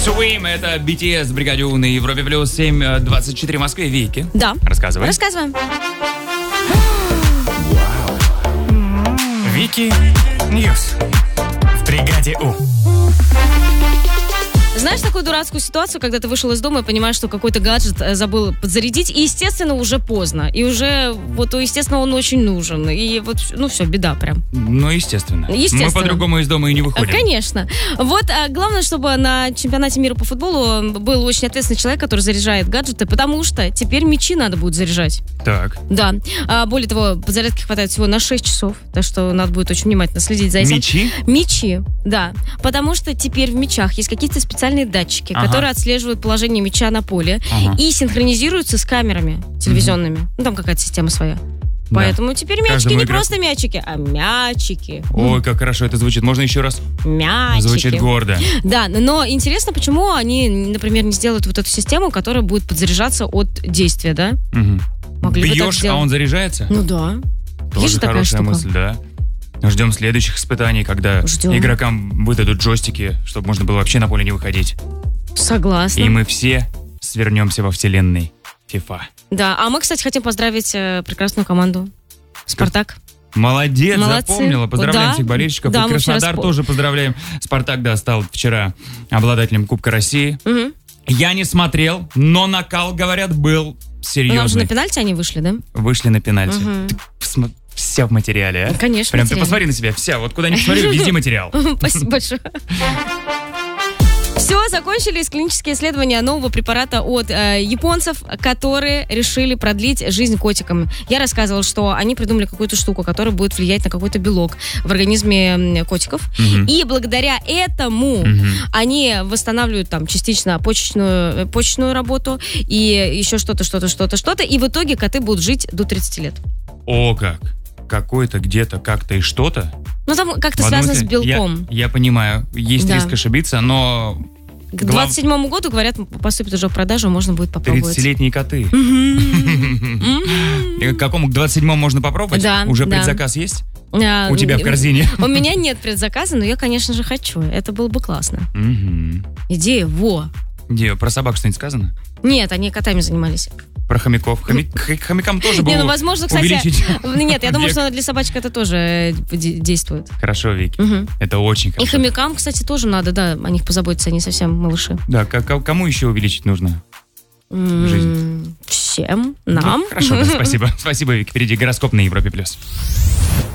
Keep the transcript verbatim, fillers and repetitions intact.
Swim, это би ти эс в бригаде У на Европе плюс семь двадцать четыре в Москве. Вики. Да. Рассказывай. Рассказываем. Вики Ньюс в бригаде У. Знаешь такую дурацкую ситуацию, когда ты вышел из дома и понимаешь, что какой-то гаджет забыл подзарядить, и, естественно, уже поздно. И уже, вот, естественно, он очень нужен. И вот, ну все, беда прям. Ну, естественно. Естественно. Мы по-другому из дома и не выходим. Конечно. Вот, а главное, чтобы на чемпионате мира по футболу был очень ответственный человек, который заряжает гаджеты, потому что теперь мячи надо будет заряжать. Так. Да. А, более того, подзарядки хватает всего на шесть часов, так что надо будет очень внимательно следить за этим. Мячи? Мячи, да. Потому что теперь в мячах есть какие-то специальные датчики, Ага. которые отслеживают положение мяча на поле Ага. и синхронизируются с камерами телевизионными. Mm-hmm. Ну, там какая-то система своя. Да. Поэтому теперь мячики Каждому не игроку. просто мячики, а мячики. Ой, как хорошо это звучит. Можно еще раз? Мячики. Звучит гордо. Да, но интересно, почему они, например, не сделают вот эту систему, которая будет подзаряжаться от действия, да? Угу. Могли бы так Бьешь, а сделать. он заряжается? Ну да. Тоже Есть же такая хорошая штука. мысль, да. Ждем следующих испытаний, когда Ждем. игрокам выдадут джойстики, чтобы можно было вообще на поле не выходить. Согласна. И мы все свернемся во вселенной FIFA. Да, а мы, кстати, хотим поздравить э, прекрасную команду «Спартак». Молодец, Молодцы. запомнила. Поздравляем Да. всех болельщиков. Да, И мы вчера Краснодар спо- тоже поздравляем. Спартак, да, стал вчера обладателем Кубка России. Мгм. Я не смотрел, но накал, говорят, был Ну, нам же серьезный. на пенальти они вышли, да? Вышли на пенальти. Мгм. Ты посмо- Вся в материале, а? Конечно, Прям ты материал. посмотри на себя, вся. Вот куда ни посмотри, везде материал. Спасибо большое. Все, закончились клинические исследования нового препарата от э, японцев, которые решили продлить жизнь котикам. Я рассказывала, что они придумали какую-то штуку, которая будет влиять на какой-то белок в организме м, котиков. Мгм. И благодаря этому Мгм. они восстанавливают там частично почечную, э, почечную работу и еще что-то, что-то, что-то, что-то. И в итоге коты будут жить до тридцати лет. О, как. Какой-то, где-то, как-то и что-то. Ну, там как-то В одном связано с смысле- белком. Я, я понимаю, есть Да. риск ошибиться, но К глав- двадцать седьмому году, говорят, поступит уже в продажу, можно будет попробовать. тридцатилетние коты. Мгм. И к какому? К двадцать седьмому можно попробовать? Да, Уже да. предзаказ есть? А, У тебя в корзине? У меня нет предзаказа, но я, конечно же, хочу. Это было бы классно. Мгм. Идея, во. Где, про собак что-нибудь сказано? Нет, они котами занимались. Про хомяков. Хоми- х- Хомякам тоже Не, было ну, возможно, кстати... увеличить. Нет, я думаю, век. что для собачек это тоже э, де- действует. Хорошо, Вики. Мгм. Это очень И хорошо. хомякам, кстати, тоже надо, да, о них позаботиться, они совсем малыши. Да, к- к- кому еще увеличить нужно? М, Жизнь. Всем нам. Ну, хорошо, да, спасибо. Спасибо, Вики. Впереди гороскоп на Европе+. плюс.